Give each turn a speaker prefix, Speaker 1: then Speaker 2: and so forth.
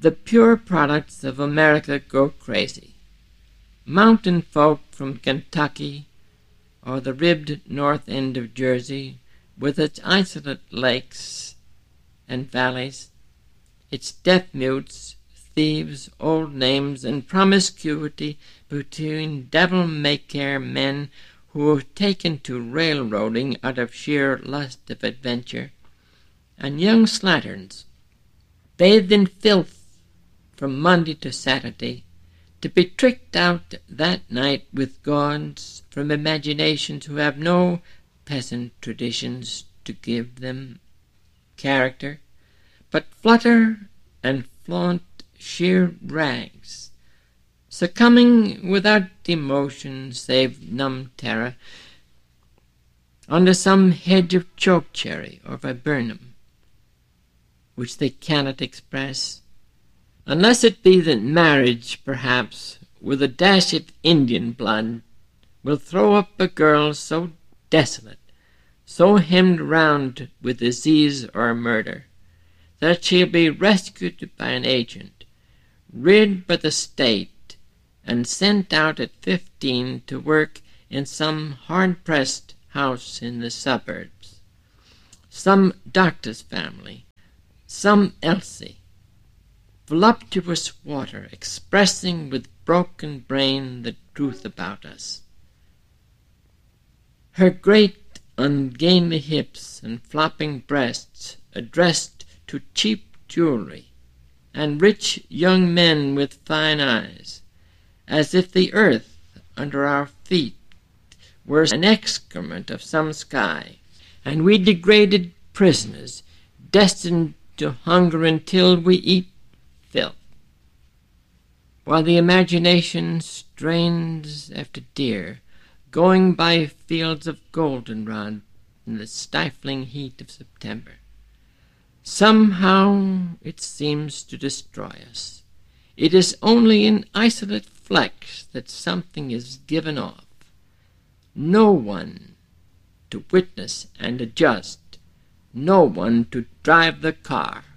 Speaker 1: The pure products of America go crazy. Mountain folk from Kentucky or the ribbed north end of Jersey, with its isolate lakes and valleys, its deaf-mutes, thieves, old names, and promiscuity between devil-may-care men who have taken to railroading out of sheer lust of adventure, and young slatterns, bathed in filth from Monday to Saturday, to be tricked out that night with gauds from imaginations who have no peasant traditions to give them character, but flutter and flaunt sheer rags, succumbing without emotion save numb terror under some hedge of chokecherry or viburnum, which they cannot express, unless it be that marriage, perhaps, with a dash of Indian blood, will throw up a girl so desolate, so hemmed round with disease or murder, that she'll be rescued by an agent, reared by the state, and sent out at 15 to work in some hard-pressed house in the suburbs, some doctor's family, some Elsie, voluptuous water expressing with broken brain the truth about us. Her great ungainly hips and flopping breasts addressed to cheap jewelry, and rich young men with fine eyes, as if the earth under our feet were an excrement of some sky, and we degraded prisoners destined to hunger until we eat filth, while the imagination strains after deer, going by fields of goldenrod in the stifling heat of September. Somehow it seems to destroy us. It is only in isolate flecks that something is given off. No one to witness and adjust, no one to drive the car.